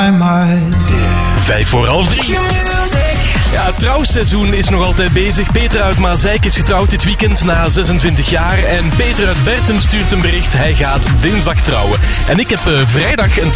my dear. 3:05. Ja, het trouwseizoen is nog altijd bezig. Peter uit Mazeik is getrouwd dit weekend na 26 jaar. En Peter uit Bertum stuurt een bericht. Hij gaat dinsdag trouwen. En ik heb vrijdag een